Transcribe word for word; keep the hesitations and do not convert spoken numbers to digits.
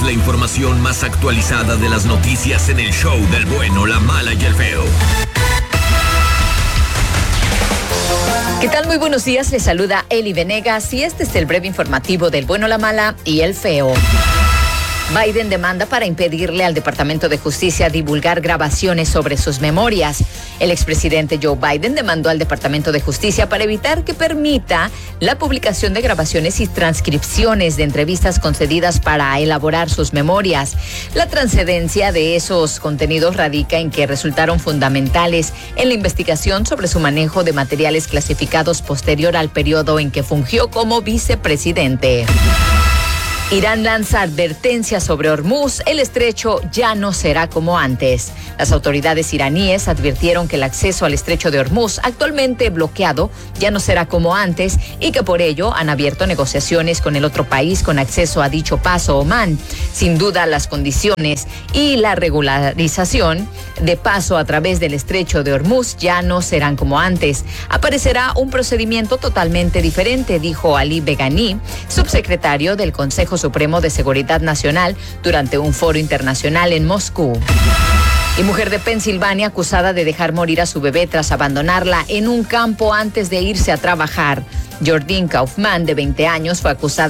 la información más actualizada de las noticias en el show del bueno, la mala y el feo. ¿Qué tal? Muy buenos días, les saluda Eli Venegas y este es el breve informativo del bueno, la mala y el feo. Biden demanda para impedirle al Departamento de Justicia divulgar grabaciones sobre sus memorias. El expresidente Joe Biden demandó al Departamento de Justicia para evitar que permita la publicación de grabaciones y transcripciones de entrevistas concedidas para elaborar sus memorias. La trascendencia de esos contenidos radica en que resultaron fundamentales en la investigación sobre su manejo de materiales clasificados posterior al periodo en que fungió como vicepresidente. Irán lanza advertencias sobre Hormuz. El estrecho ya no será como antes. Las autoridades iraníes advirtieron que el acceso al estrecho de Hormuz, actualmente bloqueado, ya no será como antes y que por ello han abierto negociaciones con el otro país con acceso a dicho paso, Omán. Sin duda, las condiciones y la regularización de paso a través del estrecho de Hormuz ya no serán como antes. Aparecerá un procedimiento totalmente diferente, dijo Ali Begani, subsecretario del Consejo Supremo de Seguridad Nacional, durante un foro internacional en Moscú. Y mujer de Pensilvania acusada de dejar morir a su bebé tras abandonarla en un campo antes de irse a trabajar. Jordyn Kaufman, de veinte años, fue acusada